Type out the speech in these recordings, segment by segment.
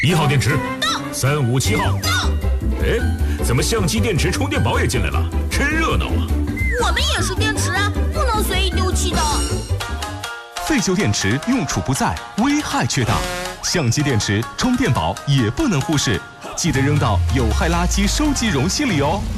1号电池到 ，357号到。 哎，怎么相机、电池、充电宝也进来了？真热闹啊！ 我们也是电池啊，不能随意丢弃的。 废旧电池用处不在，危害却大。相机、电池、充电宝也不能忽视，记得扔到有害垃圾收集容器里哦。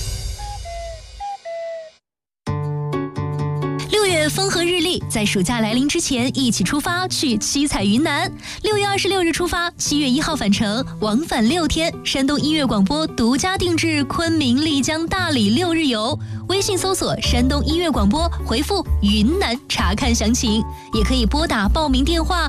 6月风和日丽，在暑假来临之前，一起出发去七彩云南。6月26日出发，7月1号返程，往返6天。山东音乐广播独家定制昆明、丽江、大理6日游。微信搜索山东音乐广播，回复云南查看详情，也可以拨打报名电话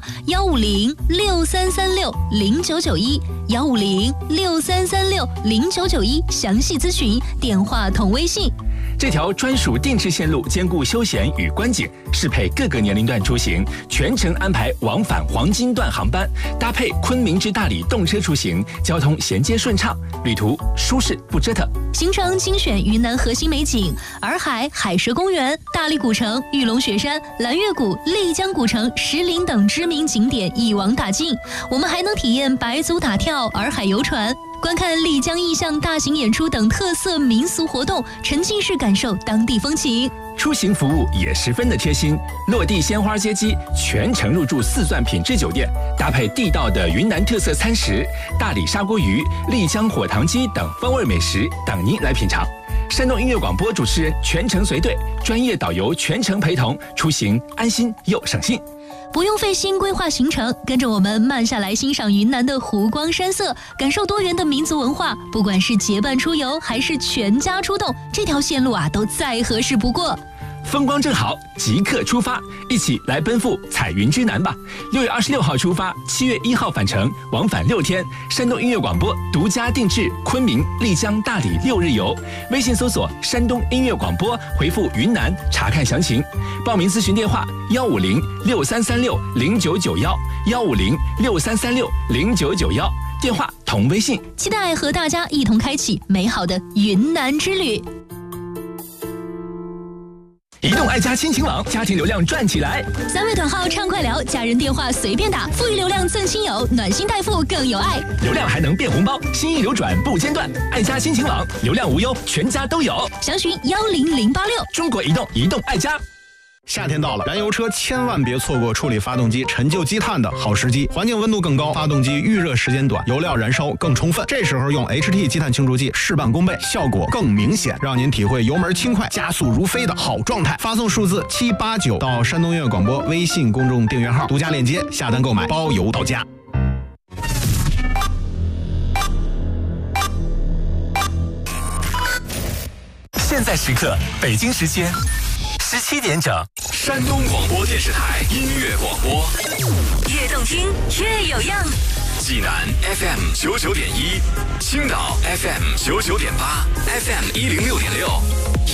15063360991，15063360991，详细咨询，电话同微信。 这条专属定制线路兼顾休闲与观景，适配各个年龄段出行，全程安排往返黄金段航班，搭配昆明至大理动车出行，交通衔接顺畅，旅途舒适不折腾。 行程精选云南核心美景：洱海海蛇公园、大理古城、玉龙雪山、蓝月谷、丽江古城、石林等知名景点一网打尽。我们还能体验白族打跳、洱海游船，观看丽江意象大型演出等特色民俗活动，沉浸式感受当地风情。 出行服务也十分的贴心，落地鲜花接机，全程入住4钻品质酒店，搭配地道的云南特色餐食，大理砂锅鱼、丽江火塘鸡等风味美食等您来品尝。山东音乐广播主持人全程随队，专业导游全程陪同，出行安心又省心。 不用费心规划行程，跟着我们慢下来欣赏云南的湖光山色，感受多元的民族文化。不管是结伴出游还是全家出动，这条线路啊都再合适不过。 风光正好，即刻出发，一起来奔赴彩云之南吧！6月26号出发，7月1号返程，往返6天。山东音乐广播独家定制昆明、丽江、大理6日游。微信搜索山东音乐广播，回复云南查看详情。报名咨询电话15063360991，15063360991，电话同微信。 期待和大家一同开启美好的云南之旅。 移动爱家亲情网，家庭流量赚起来 ！3位短号畅快聊，家人电话随便打，富裕流量赠亲友，暖心代付更有爱， 流量还能变红包，心意流转不间断。爱家亲情网，流量无忧，全家都有。 详询10086。 中国移动，移动爱家。 夏天到了，燃油车千万别错过处理发动机陈旧积碳的好时机。环境温度更高，发动机预热时间短，油料燃烧更充分。这时候用 HT 积碳清除剂事半功倍，效果更明显，让您体会油门轻快、加速如飞的好状态。发送数字789到山东音乐广播微信公众订阅号，独家链接下单购买，包邮到家。 现在时刻，北京时间17点整， 山东广播电视台音乐广播， 越动听越有样。 济南 FM 99.1，青岛 FM 99.8，FM 106.6。